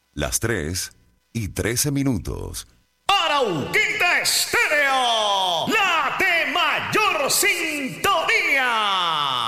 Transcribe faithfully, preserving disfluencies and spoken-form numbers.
Las tres y trece minutos. Arauquita Estéreo, la de mayor sintonía.